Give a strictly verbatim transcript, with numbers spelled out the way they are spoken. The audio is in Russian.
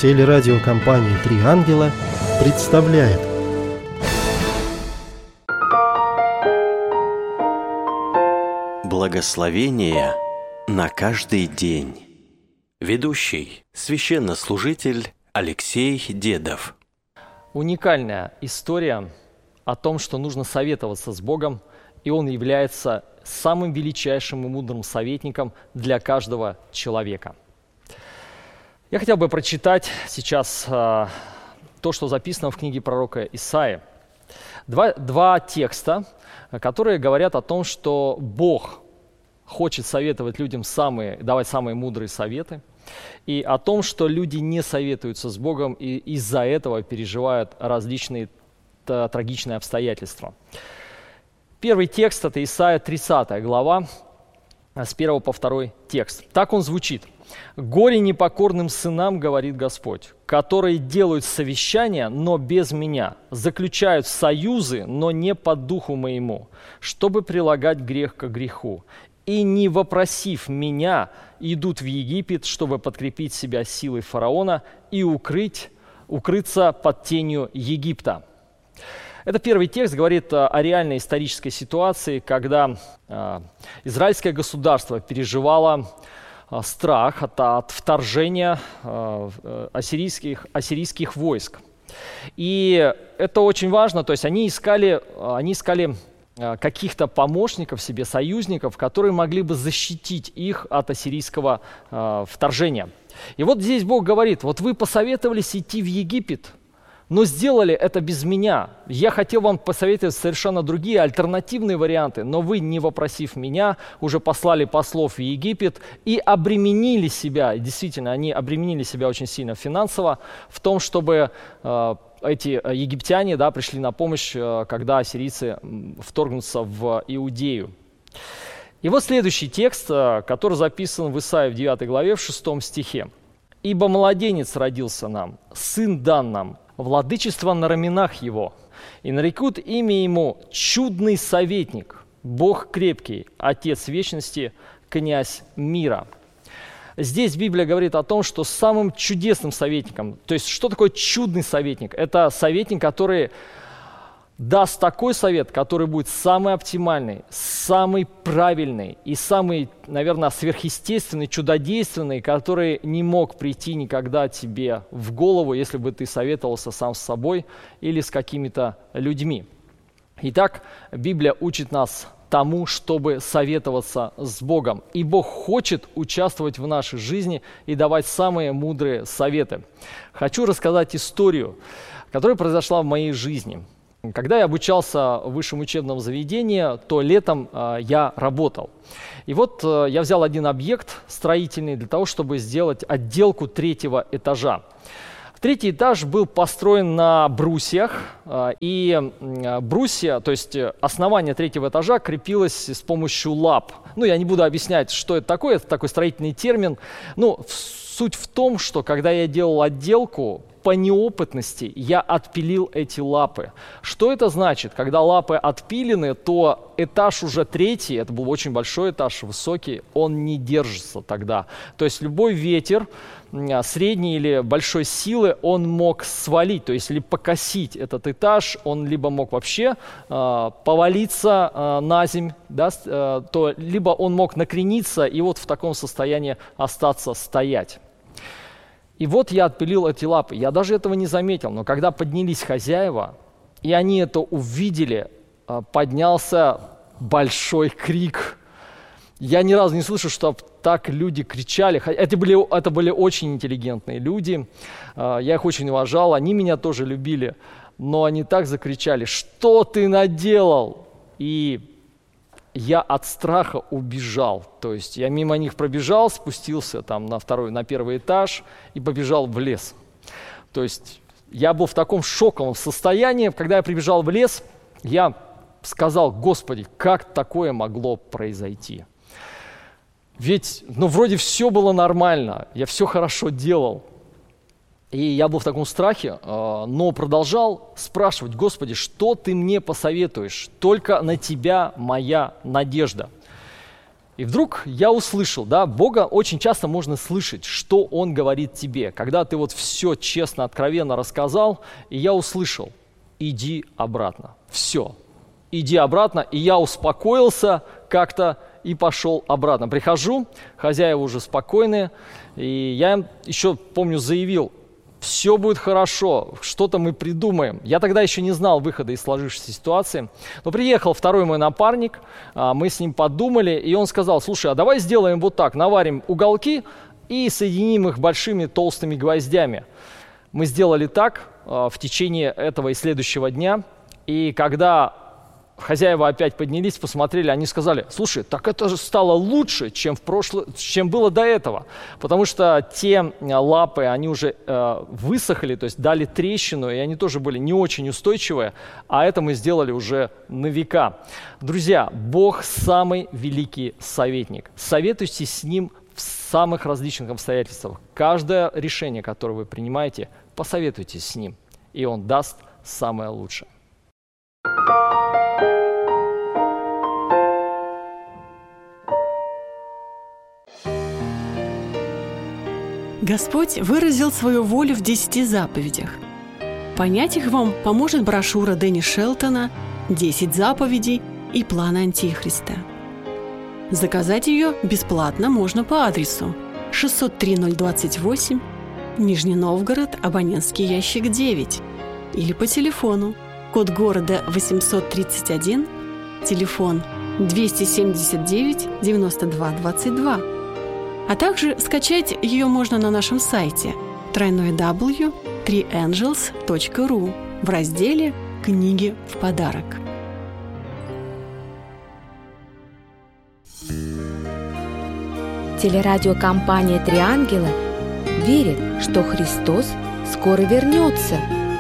Телерадиокомпания «Три ангела» представляет. Благословение на каждый день. Ведущий священнослужитель Алексей Дедов. Уникальная история о том, что нужно советоваться с Богом, и Он является самым величайшим и мудрым советником для каждого человека. Я хотел бы прочитать сейчас э, то, что записано в книге пророка Исаии. Два, два текста, которые говорят о том, что Бог хочет советовать людям самые, давать самые мудрые советы, и о том, что люди не советуются с Богом и из-за этого переживают различные т- трагичные обстоятельства. Первый текст – это Исайя тридцатая глава, с первого по второй текст. Так он звучит. «Горе непокорным сынам, говорит Господь, которые делают совещания, но без меня, заключают союзы, но не по духу моему, чтобы прилагать грех к греху. И, не вопросив меня, идут в Египет, чтобы подкрепить себя силой фараона и укрыть, укрыться под тенью Египта». Это первый текст говорит о реальной исторической ситуации, когда э, израильское государство переживало э, страх от, от вторжения э, ассирийских, ассирийских войск. И это очень важно, то есть они искали, они искали э, каких-то помощников себе, союзников, которые могли бы защитить их от ассирийского э, вторжения. И вот здесь Бог говорит: вот вы посоветовались идти в Египет, но сделали это без меня. Я хотел вам посоветовать совершенно другие, альтернативные варианты, но вы, не вопросив меня, уже послали послов в Египет и обременили себя, действительно, они обременили себя очень сильно финансово, в том, чтобы э, эти египтяне да, пришли на помощь, э, когда ассирийцы вторгнутся в Иудею. И вот следующий текст, э, который записан в Исаии в девятой главе, в шестом стихе. «Ибо младенец родился нам, сын дан нам, владычество на раменах его, и нарекут имя ему чудный советник, Бог крепкий, Отец вечности, князь мира». Здесь Библия говорит о том, что самым чудесным советником, то есть что такое чудный советник? Это советник, который даст такой совет, который будет самый оптимальный, самый правильный и самый, наверное, сверхъестественный, чудодейственный, который не мог прийти никогда тебе в голову, если бы ты советовался сам с собой или с какими-то людьми. Итак, Библия учит нас тому, чтобы советоваться с Богом. И Бог хочет участвовать в нашей жизни и давать самые мудрые советы. Хочу рассказать историю, которая произошла в моей жизни. Когда я обучался в высшем учебном заведении, то летом э, я работал. И вот э, я взял один объект строительный для того, чтобы сделать отделку третьего этажа. Третий этаж был построен на брусьях, э, и э, брусья, то есть основание третьего этажа, крепилось с помощью лап. Ну, я не буду объяснять, что это такое, это такой строительный термин. Ну, суть в том, что когда я делал отделку, по неопытности я отпилил эти лапы. Что это значит? Когда лапы отпилены, то этаж уже третий, это был очень большой этаж, высокий, он не держится тогда. То есть любой ветер средней или большой силы он мог свалить, то есть или покосить этот этаж, он либо мог вообще э, повалиться э, на земь, да, э, то либо он мог накрениться и вот в таком состоянии остаться стоять. И вот я отпилил эти лапы. Я даже этого не заметил, но когда поднялись хозяева, и они это увидели, поднялся большой крик. Я ни разу не слышал, что так люди кричали. Это были, это были очень интеллигентные люди, я их очень уважал, они меня тоже любили, но они так закричали: «Что ты наделал?» И я от страха убежал, то есть я мимо них пробежал, спустился там на второй, на первый этаж и побежал в лес. То есть я был в таком шоковом состоянии, когда я прибежал в лес, я сказал: «Господи, как такое могло произойти?» Ведь, ну, вроде все было нормально, я все хорошо делал. И я был в таком страхе, но продолжал спрашивать: «Господи, что ты мне посоветуешь? Только на тебя моя надежда». И И вдруг я услышал, да, Бога очень часто можно слышать, что Он говорит тебе. Когда ты вот все честно, откровенно рассказал, и я услышал: иди обратно. Все, иди обратно. И я успокоился как-то и пошел обратно. Прихожу, хозяева уже спокойные, и я им еще, помню, заявил: все будет хорошо, что-то мы придумаем. Я тогда еще не знал выхода из сложившейся ситуации. Но приехал второй мой напарник, мы с ним подумали, и он сказал: слушай, а давай сделаем вот так, наварим уголки и соединим их большими толстыми гвоздями. Мы сделали так в течение этого и следующего дня, и когда хозяева опять поднялись, посмотрели, они сказали: слушай, так это же стало лучше, чем, в прошло... чем было до этого. Потому что те лапы, они уже э, высохли, то есть дали трещину, и они тоже были не очень устойчивые, а это мы сделали уже на века. Друзья, Бог самый великий советник. Советуйтесь с Ним в самых различных обстоятельствах. Каждое решение, которое вы принимаете, посоветуйтесь с Ним, и Он даст самое лучшее. Господь выразил свою волю в десяти заповедях. Понять их вам поможет брошюра Дэнни Шелтона «Десять заповедей и план Антихриста». Заказать ее бесплатно можно по адресу шестьсот три ноль двадцать восемь, Нижний Новгород, абонентский ящик девять, или по телефону, код города восемьсот тридцать один, телефон двести семьдесят девять девяносто два двадцать два. А также скачать ее можно на нашем сайте дабл-ю дабл-ю дабл-ю точка три энджелс точка ру в разделе «Книги в подарок». Телерадиокомпания «Три ангела» верит, что Христос скоро вернется.